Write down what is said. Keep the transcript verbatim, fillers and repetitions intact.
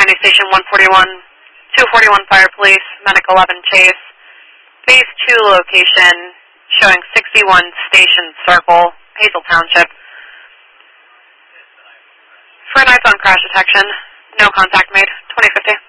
County Station one forty-one, two forty-one Fire Police, Medic eleven Chase, Phase two location showing sixty-one Station Circle, Hazel Township. For an iPhone crash detection, no contact made, twenty fifty.